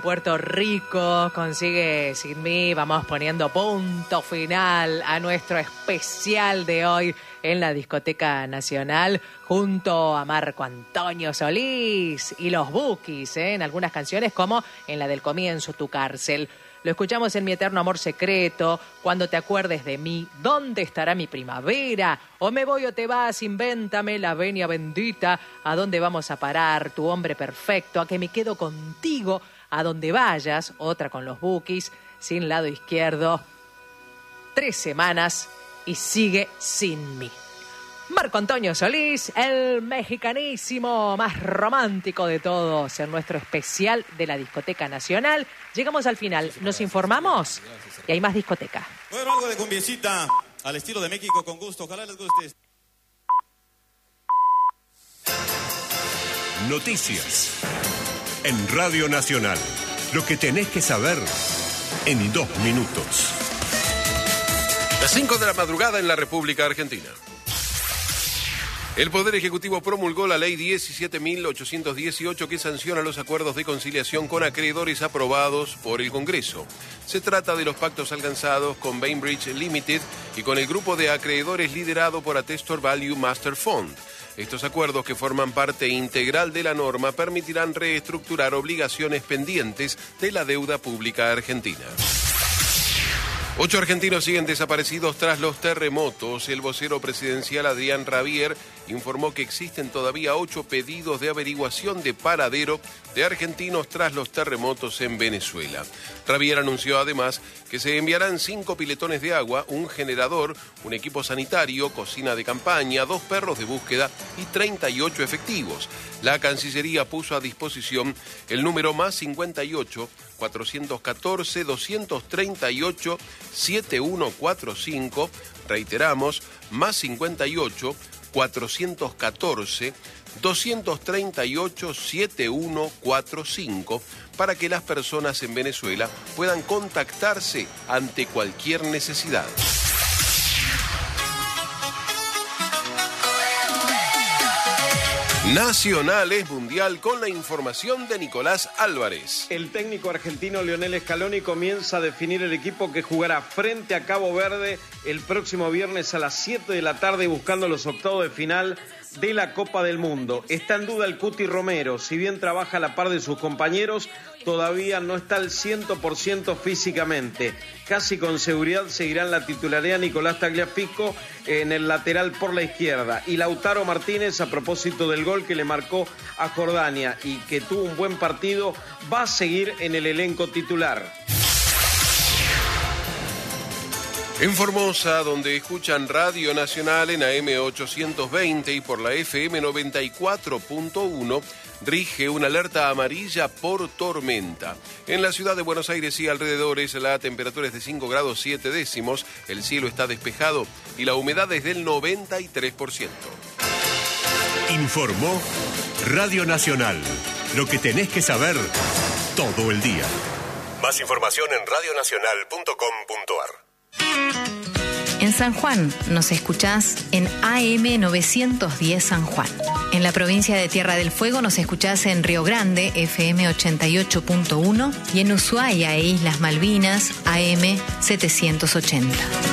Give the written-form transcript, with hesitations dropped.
Puerto Rico, consigue Sin Mí. Vamos poniendo punto final a nuestro especial de hoy en la Discoteca Nacional, junto a Marco Antonio Solís y los Bukis, en algunas canciones, como en la del comienzo, Tu Cárcel. Lo escuchamos en Mi Eterno Amor Secreto, Cuando te acuerdes de mí, ¿Dónde estará mi primavera? O Me voy o te vas, Invéntame, La venia bendita, ¿A dónde vamos a parar? Tu hombre perfecto, A que me quedo contigo, A donde vayas, otra con los Bukis, Sin lado izquierdo, 3 semanas y Sigue sin mí. Marco Antonio Solís, el mexicanísimo más romántico de todos, en nuestro especial de la Discoteca Nacional. Llegamos al final, nos informamos y hay más discoteca. Bueno, algo de cumbiecita al estilo de México, con gusto, ojalá les guste. Noticias en Radio Nacional. Lo que tenés que saber en 2 minutos. Las 5 de la madrugada en la República Argentina. El Poder Ejecutivo promulgó la Ley 17.818 que sanciona los acuerdos de conciliación con acreedores aprobados por el Congreso. Se trata de los pactos alcanzados con Bainbridge Limited y con el grupo de acreedores liderado por Attestor Value Master Fund. Estos acuerdos, que forman parte integral de la norma, permitirán reestructurar obligaciones pendientes de la deuda pública argentina. 8 argentinos siguen desaparecidos tras los terremotos. El vocero presidencial Adrián Rabier informó que existen todavía 8 pedidos de averiguación de paradero de argentinos tras los terremotos en Venezuela. Rabier anunció además que se enviarán 5 piletones de agua, un generador, un equipo sanitario, cocina de campaña, 2 perros de búsqueda y 38 efectivos. La Cancillería puso a disposición el número +58 414 238 7145, reiteramos, +58 414 238 7145, para que las personas en Venezuela puedan contactarse ante cualquier necesidad. Nacional es mundial, con la información de Nicolás Álvarez. El técnico argentino Lionel Scaloni comienza a definir el equipo que jugará frente a Cabo Verde el próximo viernes a las 7 de la tarde, buscando los octavos de final de la Copa del Mundo. Está en duda el Cuti Romero, si bien trabaja a la par de sus compañeros, todavía no está al 100% físicamente. Casi con seguridad seguirán la titularidad Nicolás Tagliafico en el lateral por la izquierda, y Lautaro Martínez, a propósito del gol que le marcó a Jordania y que tuvo un buen partido, va a seguir en el elenco titular. En Formosa, donde escuchan Radio Nacional en AM 820 y por la FM 94.1, rige una alerta amarilla por tormenta. En la ciudad de Buenos Aires y alrededores, la temperatura es de 5 grados 7 décimos, el cielo está despejado y la humedad es del 93%. Informó Radio Nacional. Lo que tenés que saber todo el día. Más información en radionacional.com.ar. En San Juan nos escuchás en AM 910 San Juan. En la provincia de Tierra del Fuego nos escuchás en Río Grande, FM 88.1, y en Ushuaia e Islas Malvinas, AM 780.